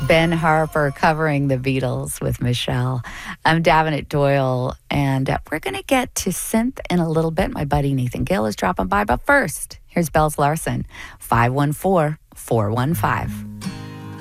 Ben Harper covering the Beatles with Michelle. I'm Davenant Doyle, and we're going to get to synth in a little bit. My buddy Nathan Gill is dropping by, but first, here's Bells Larson, 514-415.